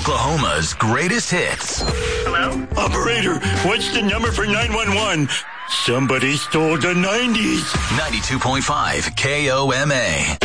Oklahoma's greatest hits. Hello? Operator, what's the number for 911? Somebody stole the 90s. 92.5 KOMA.